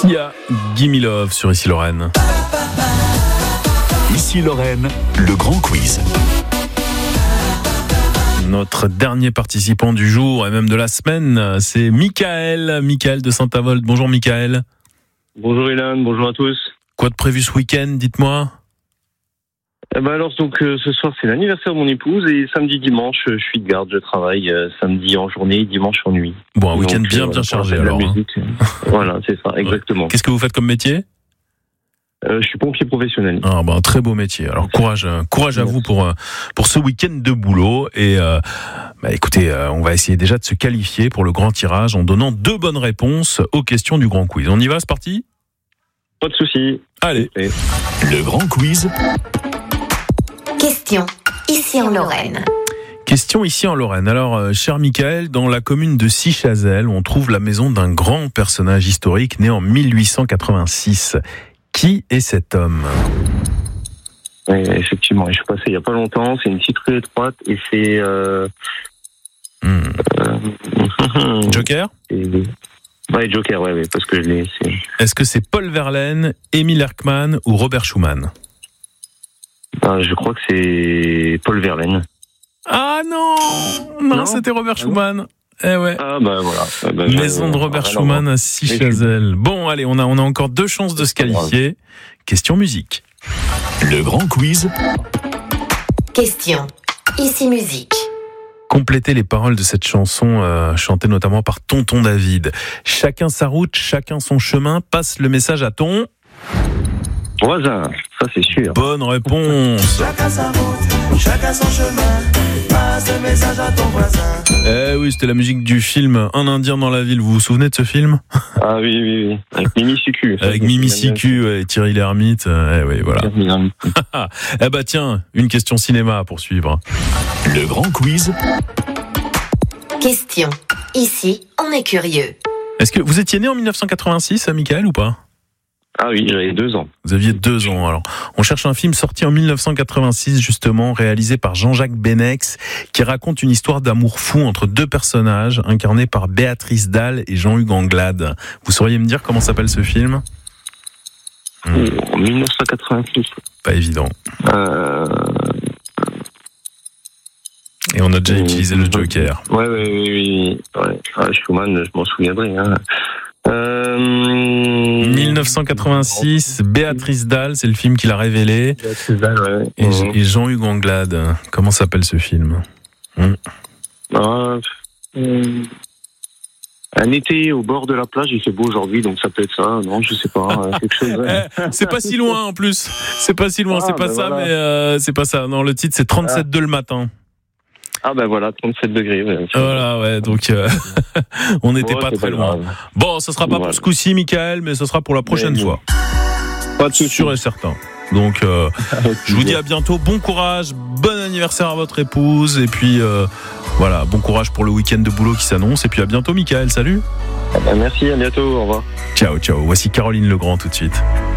Sia, Gimme Love sur Ici Lorraine. Ici Lorraine, le grand quiz. Notre dernier participant du jour et même de la semaine, c'est Michael de Saint-Avold. Bonjour Michael. Bonjour Ilan, bonjour à tous. Quoi de prévu ce week-end, dites-moi? Ce soir c'est l'anniversaire de mon épouse et samedi, dimanche, je suis de garde, je travaille samedi en journée, dimanche en nuit. Bon, un week-end bien chargé alors. Voilà, c'est ça, exactement. Qu'est-ce que vous faites comme métier? Je suis pompier professionnel. Un très beau métier. Alors courage à vous pour ce week-end de boulot. Et écoutez, on va essayer déjà de se qualifier pour le grand tirage en donnant 2 bonnes réponses aux questions du grand quiz. On y va, c'est parti? Pas de souci. Allez. Le grand quiz. Question, ici en Lorraine. Question ici en Lorraine. Alors, cher Michael, dans la commune de Sichazel, on trouve la maison d'un grand personnage historique né en 1886. Qui est cet homme? Oui, effectivement, je suis passé il n'y a pas longtemps, c'est une petite rue étroite et c'est... Joker? Ouais, Joker, ouais, parce que je l'ai... Est-ce que c'est Paul Verlaine, Émile Erckmann ou Robert Schumann? Je crois que c'est Paul Verlaine. Ah non, c'était Robert Schumann. Eh ouais. Ah voilà. Maison de Robert Schumann à Sichazel. Bon, allez, on a encore 2 chances de se qualifier. Question musique. Le grand quiz. Question, ici musique. Complétez les paroles de cette chanson chantée notamment par Tonton David. Chacun sa route, chacun son chemin. Passe le message à ton... voisin, ça c'est sûr. Bonne réponse. Chacun sa route, chacun son chemin. Passe le message à ton voisin. Eh oui, c'était la musique du film Un Indien dans la ville. Vous vous souvenez de ce film? Ah oui. Avec Mimi Siku. Avec Mimi Siku et Thierry Lhermitte. Oui, voilà. Tiens, une question cinéma à poursuivre. Le grand quiz. Question, ici on est curieux. Est-ce que vous étiez né en 1986, Michael, ou pas? Ah oui, j'avais 2 ans. Vous aviez 2 ans, alors. On cherche un film sorti en 1986, justement, réalisé par Jean-Jacques Benex, qui raconte une histoire d'amour fou entre 2 personnages, incarnés par Béatrice Dalle et Jean-Hugues Anglade. Vous sauriez me dire comment s'appelle ce film? En 1986. Pas évident. Et on a déjà utilisé le Joker. Oui. Schumann, je m'en souviendrai. 1986, Béatrice Dalle, c'est le film qu'il a révélé. Béatrice Dalle, et Jean-Hugues Anglade. Comment s'appelle ce film? Un été au bord de la plage, il fait beau aujourd'hui, donc ça peut être ça. Non, je sais pas. Quelque chose. C'est pas si loin en plus. C'est pas si loin. C'est pas ça, voilà. Mais c'est pas ça. Non, le titre c'est 37,2 le matin. Ah voilà, 37 degrés. Ouais. Voilà, ouais, donc on n'était pas très loin. Bon, ça sera pas pour ce coup-ci, Michael, mais ça sera pour la prochaine fois. Pas de souci. Sûr et certain. Donc, je vous dis à bientôt. Bon courage, bon anniversaire à votre épouse, et puis voilà, bon courage pour le week-end de boulot qui s'annonce. Et puis à bientôt, Michael. Salut. Merci, à bientôt. Au revoir. Ciao. Voici Caroline Legrand tout de suite.